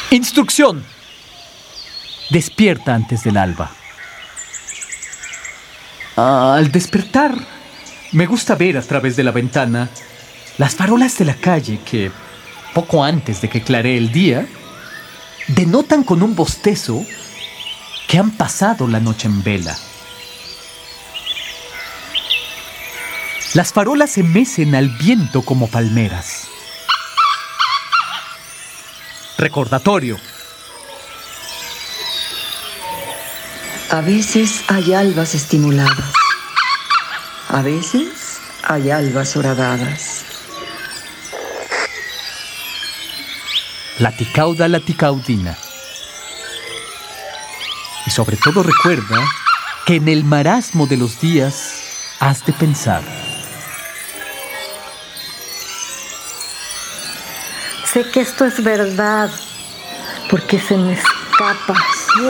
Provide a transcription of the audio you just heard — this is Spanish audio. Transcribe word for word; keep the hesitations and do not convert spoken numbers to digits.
Instrucción. Despierta antes del alba. Al despertar, me gusta ver a través de la ventana las farolas de la calle que, poco antes de que claree el día, denotan con un bostezo que han pasado la noche en vela. Las farolas se mecen al viento como palmeras. Recordatorio. A veces hay albas estimuladas. A veces hay albas horadadas. Laticauda laticaudina. Y sobre todo recuerda que en el marasmo de los días has de pensar. Sé que esto es verdad, porque se me escapa.